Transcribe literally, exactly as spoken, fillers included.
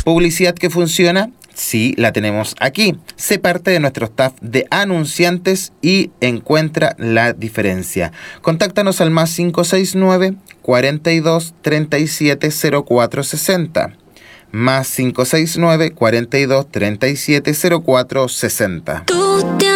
¿Publicidad que funciona? Sí, la tenemos aquí. Sé parte de nuestro staff de anunciantes y encuentra la diferencia. Contáctanos al más cinco seis nueve, cuarenta y dos, treinta y siete, cero cuatro sesenta. Más cinco seis nueve, cuarenta y dos, treinta y siete, cero cuatro sesenta.